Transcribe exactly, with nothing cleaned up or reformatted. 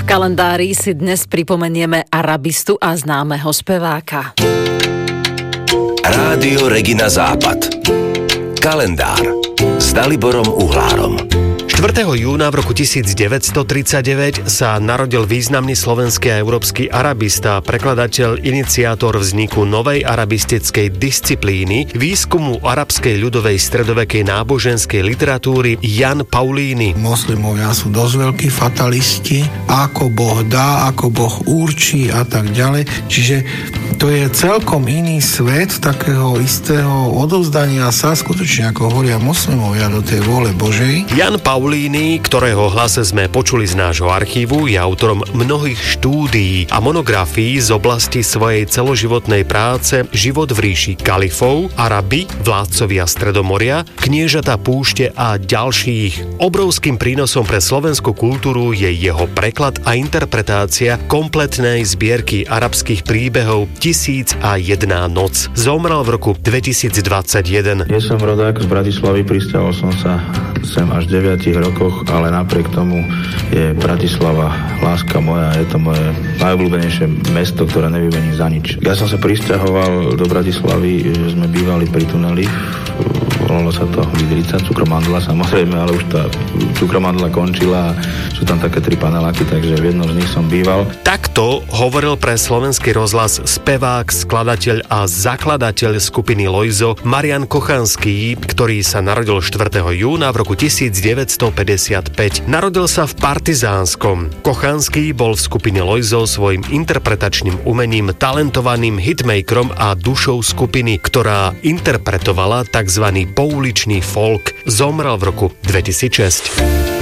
V kalendári si dnes pripomenieme arabistu a známeho speváka. Rádio Regina Západ. Kalendár s Daliborom Uhlárom. štvrtého júna v roku devätnásťstotridsaťdeväť sa narodil významný slovenský a európsky arabista, prekladateľ, iniciátor vzniku novej arabistickej disciplíny, výskumu arabskej ľudovej stredovekej náboženskej literatúry Jan Paulíny. Moslimovia sú dosť veľkí fatalisti, ako Boh dá, ako Boh určí a tak ďalej. Čiže to je celkom iný svet takého istého odovzdania sa, skutočne ako hovoria moslimovia, do tej vôle Božej. Jan Paulíny, ktorého hlas sme počuli z nášho archívu, je autorom mnohých štúdií a monografií z oblasti svojej celoživotnej práce Život v ríši kalifov, Arabi, vládcovia Stredomoria, Kniežatá púšte a ďalších. Obrovským prínosom pre slovenskú kultúru je jeho preklad a interpretácia kompletnej zbierky arabských príbehov Tisíc a jedna noc. Zomrel v roku dvetisícdvadsaťjeden. Ja som rodák z Bratislavy, prisťahol som sa sem až v deviatich rokoch, ale napriek tomu je Bratislava láska moja, je to moje najobľúbenejšie mesto, ktoré nevymení za nič. Ja som sa prisťahoval do Bratislavy, sme bývali pri tuneli, volalo sa to Vydrica, cukromandla samozrejme, ale už tá cukromandla končila a sú tam také tri paneláky, takže v jednom z nich som býval. Takto hovoril pre Slovenský rozhlas spevák, skladateľ a zakladateľ skupiny Lojzo Marian Kochanský, ktorý sa narodil štvrtého júna v roku devätnásťstopäťdesiatpäť. Narodil sa v Partizánskom. Kochanský bol v skupine Lojzo svojim interpretačným umením talentovaným hitmakerom a dušou skupiny, ktorá interpretovala tzv. Pouličný folk. Zomrel v roku dvetisícšesť.